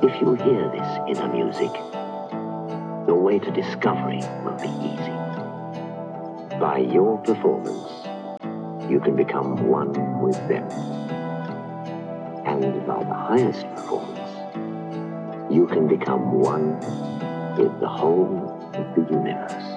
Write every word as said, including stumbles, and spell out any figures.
If you hear this inner music, your way to discovery will be easy. By your performance, you can become one with them. And by the highest performance, you can become one with the whole of the universe.